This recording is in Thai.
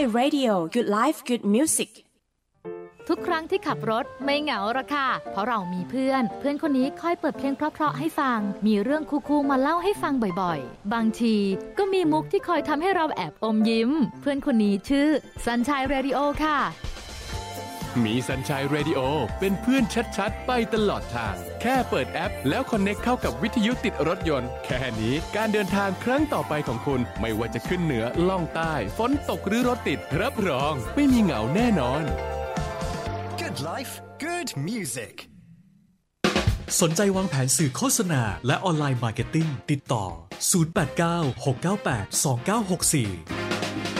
Radio Good Life Good Music ทุกครั้งที่ขับรถไม่เหงาหรอกค่ะเพราะเรามีเพื่อนคนนี้คอยเปิดเพลงเพราะๆให้ฟังมีเรื่องคูลๆมาเล่าให้ฟังบ่อยๆบางทีก็มีมุกที่คอยทำให้เราแอบอมยิ้มเพื่อนคนนี้ชื่อ Sunshine Radio ค่ะมี Sunshine Radio เป็นเพื่อนชัดๆไปตลอดทางแค่เปิดแอปแล้วคอนเนคเข้ากับวิทยุติดรถยนต์แค่นี้การเดินทางครั้งต่อไปของคุณไม่ว่าจะขึ้นเหนือล่องใต้ฝนตกหรือรถติดรับรองไม่มีเหงาแน่นอน Good life, good music สนใจวางแผนสื่อโฆษณาและออนไลน์มาร์เก็ตติ้งติดต่อ 089 698 2964